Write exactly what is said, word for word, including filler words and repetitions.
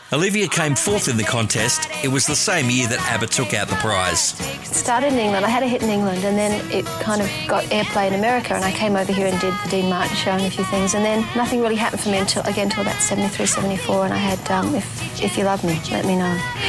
Olivia came fourth in the contest. It was the same year that ABBA took out the prize. It started in England. I had a hit in England, and then it kind of got airplay in America, and I came over here and did the Dean Martin show and a few things, and then nothing really happened for me until, again, until about seventy-three, seventy-four, and I had um, If, If You Love Me, Let Me Know.